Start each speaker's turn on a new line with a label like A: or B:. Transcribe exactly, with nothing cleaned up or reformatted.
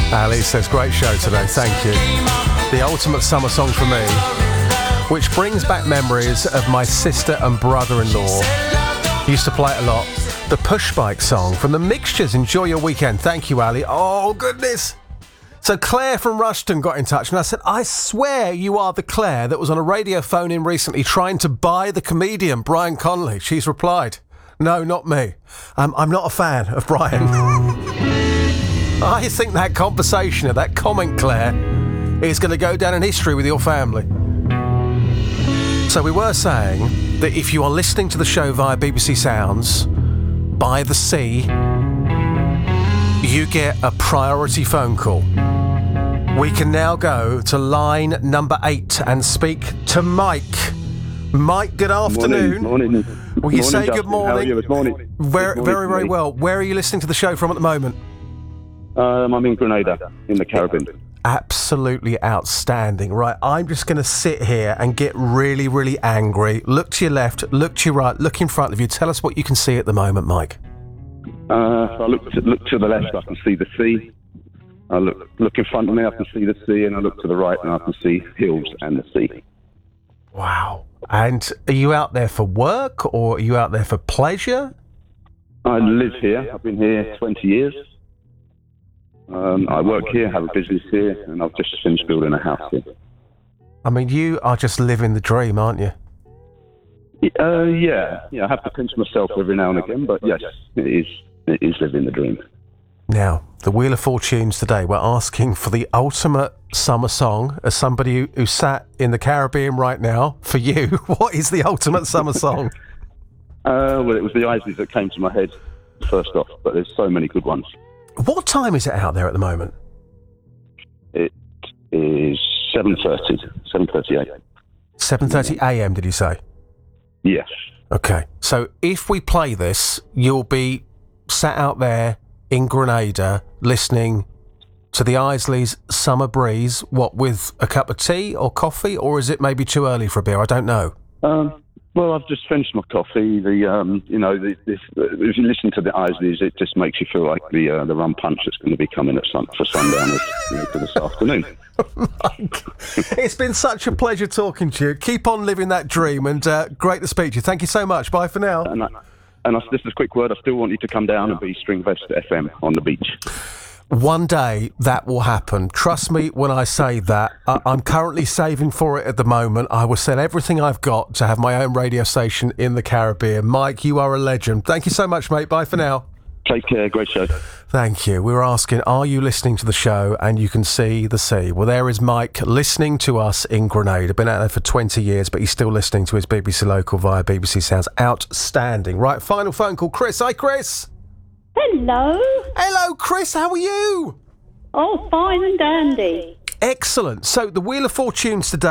A: Ali says, great show today, thank you. The ultimate summer song for me, which brings back memories of my sister and brother-in-law. Used to play it a lot. The Push Bike song from The Mixtures. Enjoy your weekend. Thank you, Ali. Oh, goodness. So Claire from Rushton got in touch and I said, I swear you are the Claire that was on a radio phone-in recently trying to buy the comedian Brian Connolly. She's replied, no, not me. Um, I'm not a fan of Brian. I think that conversation, that comment, Claire, is going to go down in history with your family. So we were saying that if you are listening to the show via B B C Sounds, by the sea, you get a priority phone call. We can now go to line number eight and speak to Mike. Mike, good afternoon.
B: Morning. morning.
A: Will you
B: morning,
A: say
B: Justin.
A: good morning?
B: How are you? It's morning.
A: Very,
B: Good morning
A: very,
B: to
A: very
B: me.
A: well. Where are you listening to the show from at the moment?
B: Um, I'm in Grenada, in the Caribbean.
A: Absolutely outstanding. Right, I'm just going to sit here and get really, really angry. Look to your left, look to your right, look in front of you. Tell us what you can see at the moment, Mike.
B: Uh, so I look to, look to the left, I can see the sea. I look look in front of me, I can see the sea, and I look to the right, and I can see hills and the sea.
A: Wow. And are you out there for work or are you out there for pleasure?
B: I live here. I've been here twenty years. Um, I work here, have a business here, and I've just finished building a house here.
A: I mean, you are just living the dream, aren't you?
B: Uh, yeah, yeah. I have to pinch myself every now and again, but yes, it is. It is living the dream.
A: Now, the Wheel of Fortunes today, we're asking for the ultimate summer song. As somebody who, who sat in the Caribbean right now, for you, what is the ultimate summer song?
B: Uh, well, it was the Isleys that came to my head first off, but there's so many good ones.
A: What time is it out there at the moment?
B: It is seven thirty, seven thirty-eight.
A: seven thirty a m, did you say?
B: Yes.
A: Okay. So if we play this, you'll be sat out there in Grenada listening to the Isleys' Summer Breeze, what, with a cup of tea or coffee, or is it maybe too early for a beer? I don't know.
B: Um, well, I've just finished my coffee. The um, you know, the, this, if you listen to the Isleys, it just makes you feel like the uh, the rum punch that's going to be coming at sun, for sundown you know, for this afternoon.
A: Mike, it's been such a pleasure talking to you. Keep on living that dream, and uh, great to speak to you. Thank you so much. Bye for now.
B: And, I, and I, just a quick word, I still want you to come down and be Stringvest F M on the beach.
A: One day that will happen. Trust me when I say that. I- I'm currently saving for it at the moment. I will sell everything I've got to have my own radio station in the Caribbean. Mike, you are a legend. Thank you so much, mate. Bye for now.
B: Take care. Great show.
A: Thank you. We were asking, are you listening to the show and you can see the sea? Well, there is Mike listening to us in Grenada. Been out there for twenty years, but he's still listening to his B B C Local via B B C Sounds. Outstanding. Right, final phone call. Chris. Hi, Chris.
C: Hello.
A: Hello, Chris. How are you?
C: Oh, fine and dandy.
A: Excellent. So the Wheel of Fortunes today